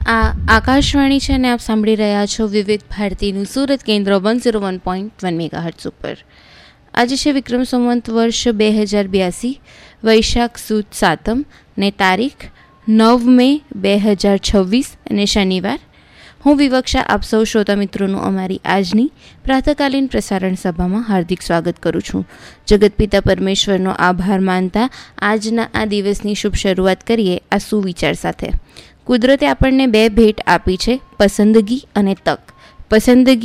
આ આકાશવાણી છે અને આપ સાંભળી રહ્યા છો વિવિધ ભારતીનું સુરત કેન્દ્ર 101.1 મેગાહર્ટ્ઝ ઉપર. આજે છે વિક્રમ સંવંત વર્ષ 2082, વૈશાખ સુદ સાતમ ને તારીખ 9 મે 2026 અને શનિવાર. હું વિવક્ષા આપ સૌ શ્રોતા મિત્રોનું અમારી આજની પ્રાતઃકાલીન પ્રસારણ સભામાં હાર્દિક સ્વાગત કરું છું. જગતપિતા પરમેશ્વરનો આભાર માનતા આજના આ દિવસની શુભ શરૂઆત કરીએ આ સુવિચાર સાથે. કુદરતે આપણને બે ભેટ આપી છે, પસંદગી અને તક. પસંદગી